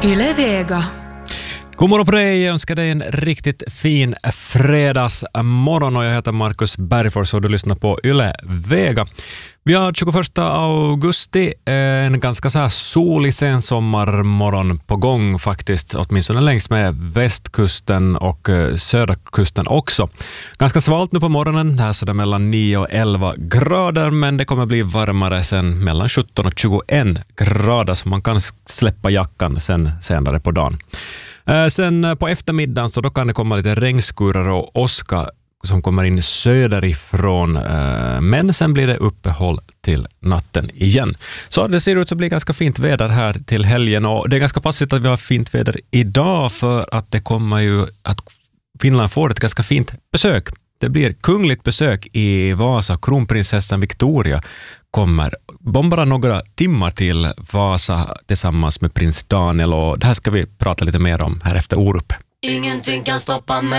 Yle Vega. God morgon på dig, jag önskar dig en riktigt fin fredagsmorgon och jag heter Marcus Bergfors och du lyssnar på Yle Vega. Vi har 21 augusti, en ganska så här solig sensommarmorgon på gång faktiskt, åtminstone längs med västkusten och södra kusten också. Ganska svalt nu på morgonen, här så det mellan 9 och 11 grader, men det kommer bli varmare sen mellan 17 och 21 grader så man kan släppa jackan sen senare på dagen. Sen på eftermiddagen så då kan det komma lite regnskurar och åska som kommer in söderifrån, men sen blir det uppehåll till natten igen. Så det ser ut att bli ganska fint väder här till helgen och det är ganska passigt att vi har fint väder idag för att det kommer ju att Finland får ett ganska fint besök. Det blir kungligt besök i Vasa. Kronprinsessan Victoria kommer bara några timmar till Vasa tillsammans med prins Daniel och det här ska vi prata lite mer om här efter Orup. Ingenting kan stoppa mig.